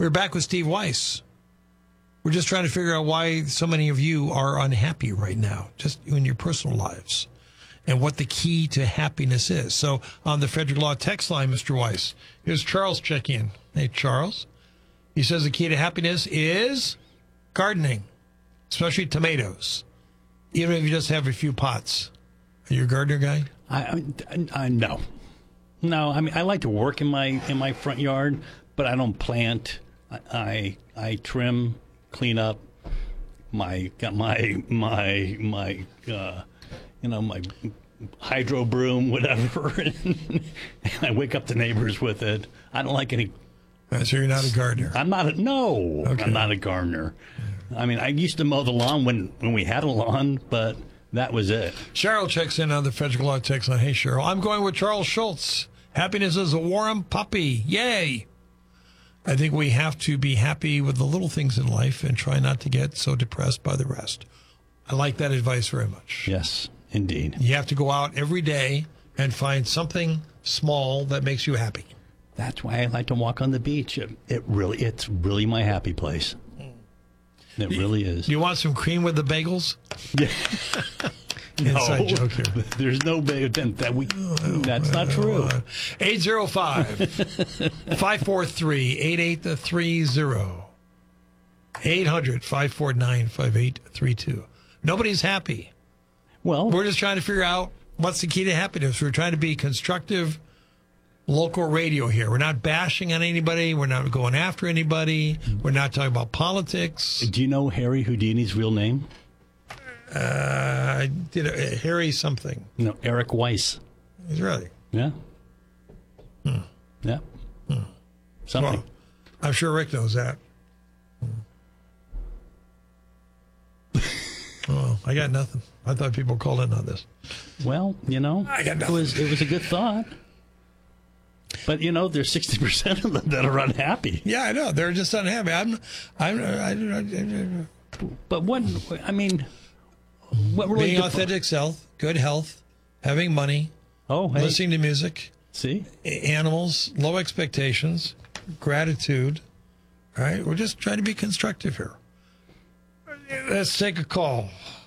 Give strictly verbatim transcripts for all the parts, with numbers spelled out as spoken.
We're back with Steve Weiss. We're just trying to figure out why so many of you are unhappy right now, just in your personal lives, and what the key to happiness is. So on the Frederick Law text line, Mister Weiss, here's Charles check in. Hey, Charles. He says the key to happiness is gardening, especially tomatoes, even if you just have a few pots. Are you a gardener guy? I, I, I no, no. I mean, I like to work in my in my front yard, but I don't plant. I I, I trim, clean up. My got my my my uh, you know my hydro broom, whatever. I wake up the neighbors with it. I don't like any. So you're not a gardener. I'm not a no. Okay. I'm not a gardener. I mean, I used to mow the lawn when when we had a lawn, but that was it. Cheryl checks in on the Frederick Law text line. Hey, Cheryl. I'm going with Charles Schultz. Happiness is a warm puppy. Yay. I think we have to be happy with the little things in life and try not to get so depressed by the rest. I like that advice very much. Yes, indeed. You have to go out every day and find something small that makes you happy. That's why I like to walk on the beach. It, it really, it's really my happy place. It really is. Do you want some cream with the bagels? Yeah. Inside No, joke here. There's no bagel. That we, that's not true. eight zero five, five four three, eight eight three zero. eight hundred, five four nine, five eight three two. Nobody's happy. Well, we're just trying to figure out what's the key to happiness. We're trying to be constructive local radio here. We're not bashing on anybody. We're not going after anybody. We're not talking about politics. Do you know Harry Houdini's real name? Uh, I did a, Harry something. No, Eric Weiss. Really? Yeah. Hmm. Yeah. Hmm. Something. Well, I'm sure Rick knows that. Oh, I got nothing. I thought people called in on this. Well, you know, I got it nothing. was it was a good thought. But, you know, there's sixty percent of them that are unhappy. Yeah, I know. They're just unhappy. I'm, I'm, I, I, I, but what, I mean, what really... Being authentic self, good health, having money, oh, hey. listening to music, see, animals, low expectations, gratitude. All right? We're just trying to be constructive here. Let's take a call.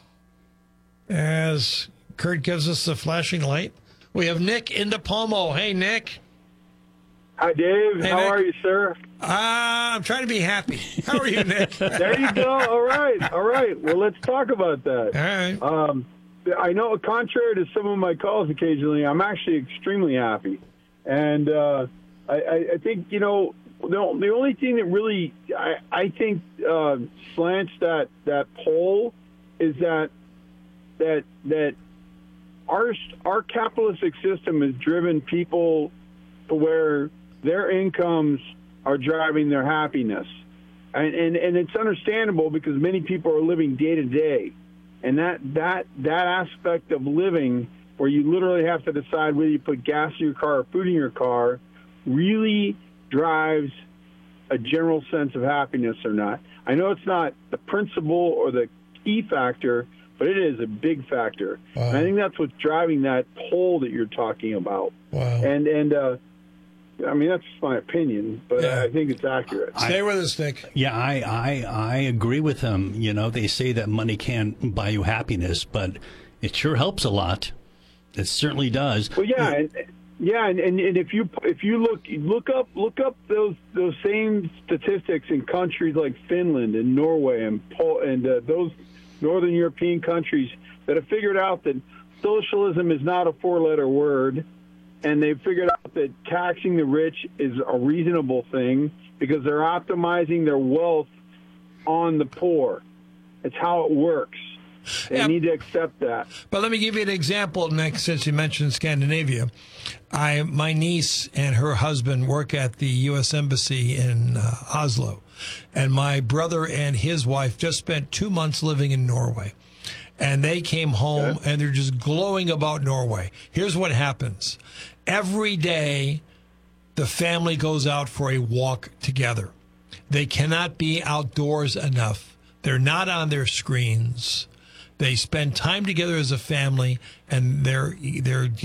As Kurt gives us the flashing light, we have Nick in DePomo. Hey, Nick. Hi, Dave. Hey, How Nick. are you, sir? Uh, I'm trying to be happy. How are you, Nick? There you go. All right. All right. Well, let's talk about that. All right. Um, I know, contrary to some of my calls occasionally, I'm actually extremely happy. And uh, I, I think, you know, the, the only thing that really, I, I think, uh, slants that, that poll is that that that our, our capitalistic system has driven people to where their incomes are driving their happiness. And, and, and it's understandable because many people are living day to day. And that, that, that aspect of living where you literally have to decide whether you put gas in your car or food in your car really drives a general sense of happiness or not. I know it's not the principal or the key factor, but it is a big factor. Wow. And I think that's what's driving that poll that you're talking about. Wow. And, and, uh, I mean, that's my opinion, but Yeah. I think it's accurate. Stay with us, Nick. Yeah, I, I I agree with him. You know, they say that money can't buy you happiness, but it sure helps a lot. It certainly does. Well, yeah, and, yeah, and, and, and if you if you look look up look up those those same statistics in countries like Finland and Norway and Pol- and uh, those Northern European countries that have figured out that socialism is not a four-letter word. And they've figured out that taxing the rich is a reasonable thing because they're optimizing their wealth on the poor. It's how it works. They Yeah. need to accept that. But let me give you an example, Nick, since you mentioned Scandinavia. I, my niece and her husband work at the U S Embassy in uh, Oslo. And my brother and his wife just spent two months living in Norway. And they came home, and they're just glowing about Norway. Here's what happens. Every day, the family goes out for a walk together. They cannot be outdoors enough. They're not on their screens. They spend time together as a family, and they're they're